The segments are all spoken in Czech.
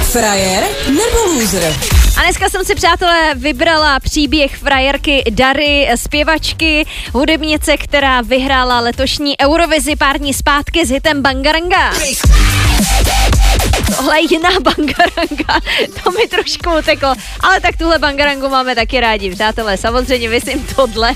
Frajer nebo loser? A dneska jsem si, přátelé, vybrala příběh frajerky Dary, zpěvačky, hudebnice, která vyhrála letošní Eurovizi pár dní zpátky s hitem Bangaranga. Tohle je jiná Bangaranga, to mi trošku uteklo, ale tak tuhle Bangarangu máme taky rádi, přátelé, samozřejmě myslím tohle.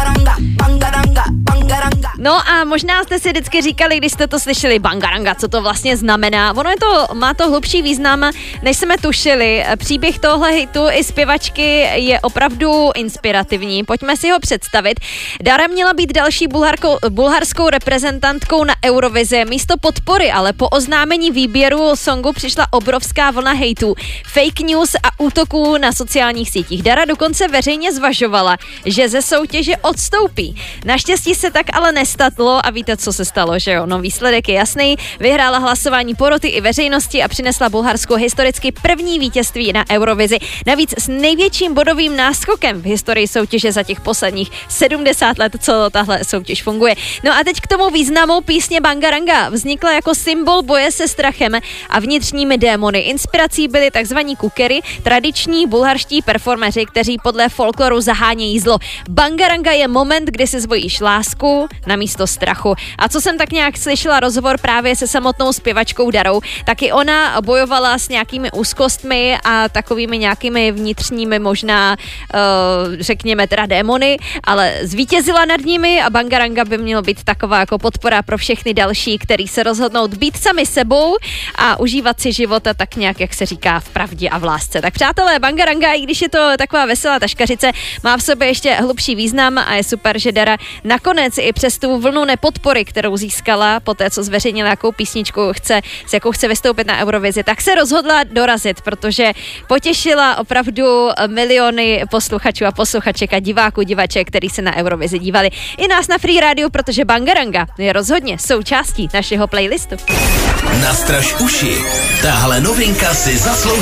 No a možná jste si vždycky říkali, když jste to slyšeli, Bangaranga, co to vlastně znamená. Ono má to hlubší význam, než jsme tušili. Příběh tohle hitu i zpěvačky je opravdu inspirativní. Pojďme si ho představit. Dara měla být další bulharskou reprezentantkou na Eurovizi. Místo podpory, ale po oznámení výběru songu přišla obrovská vlna hejtů, fake news a útoků na sociálních sítích. Dara dokonce veřejně zvažovala, že ze soutěže odstoupí. Naštěstí se tak ale nestalo a víte, co se stalo, že jo? No, výsledek je jasný. Vyhrála hlasování poroty i veřejnosti a přinesla Bulharsku historicky první vítězství na Eurovizi. Navíc s největším bodovým náskokem v historii soutěže za těch posledních 70 let, co tahle soutěž funguje. No a teď k tomu významu. Písně Bangaranga vznikla jako symbol boje se strachem a vnitřními démony. Inspirací byli takzvaní kukery, tradiční bulharští performeři, kteří podle folkloru zahánějí zlo. Bangaranga je moment, kdy si zvojíš lásku na místo strachu. A co jsem tak nějak slyšela rozhovor právě se samotnou zpěvačkou Darou, tak i ona bojovala s nějakými úzkostmi a takovými nějakými vnitřními možná, řekněme teda démony, ale zvítězila nad nimi a Bangaranga by mělo být taková jako podpora pro všechny další, který se rozhodnou být sami sebou a užívat si života tak nějak, jak se říká, v pravdě a v lásce. Tak přátelé, Bangaranga, i když je to taková veselá taškařice, má v sobě ještě hlubší význam a je super, že Dara nakonec i přes tu vlnu nepodpory, kterou získala po té, co zveřejnila, jakou písničku s jakou chce vystoupit na Eurovizi, tak se rozhodla dorazit, protože potěšila opravdu miliony posluchačů a posluchaček a diváček, který se na Eurovizi dívali. I nás na Free Radio, protože Bangaranga je rozhodně součástí našeho playlistu. Nastraž uši, tahle novinka si zaslouží